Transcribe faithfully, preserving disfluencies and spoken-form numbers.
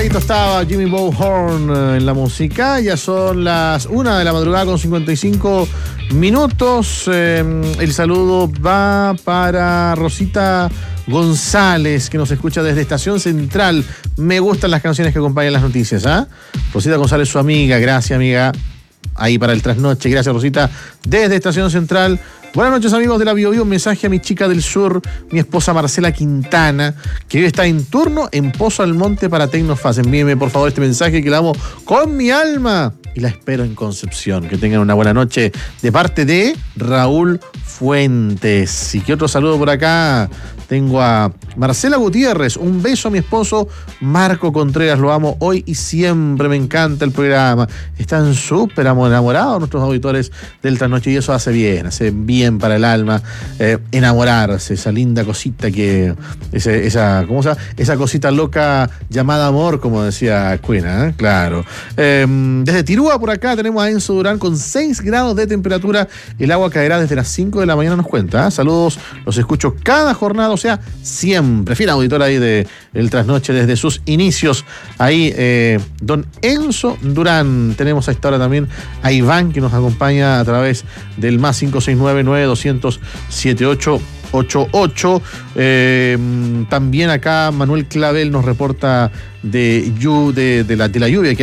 pegadito estaba Jimmy Bowhorn eh, en la música. Ya son las una de la madrugada con cincuenta y cinco minutos. Eh, el saludo va para Rosita González, que nos escucha desde Estación Central. Me gustan las canciones que acompañan las noticias, ¿ah? ¿eh? Rosita González, su amiga. Gracias, amiga. Ahí para el trasnoche. Gracias, Rosita. Desde Estación Central. Buenas noches, amigos de la Bio Bio. Un mensaje a mi chica del sur, mi esposa Marcela Quintana, que hoy está en turno en Pozo Almonte para Tecnofaz. Envíeme, por favor, este mensaje que la amo con mi alma. Y la espero en Concepción. Que tengan una buena noche de parte de Raúl Fuentes. ¿Y qué otro saludo por acá? Tengo a Marcela Gutiérrez. Un beso a mi esposo Marco Contreras. Lo amo hoy y siempre. Me encanta el programa. Están súper enamorados nuestros auditores del trasnoche y eso hace bien. Hace bien para el alma. Eh, enamorarse. Esa linda cosita que... Ese, esa, ¿cómo se llama? Esa cosita loca llamada amor, como decía Cuena, ¿eh? Claro. Eh, desde Tirúa por acá tenemos a Enzo Durán con seis grados de temperatura. El agua caerá desde las cinco de la mañana, nos cuenta. ¿eh? Saludos. Los escucho cada jornada. O sea, siempre. Fiel auditor ahí de El Trasnoche desde sus inicios. Ahí, eh, don Enzo Durán. Tenemos a esta hora también a Iván, que nos acompaña a través del más cinco seis nueve, nueve doscientos, setenta y ocho ochenta y ocho. Eh, también acá Manuel Clavel nos reporta de, de, de, la, de la lluvia que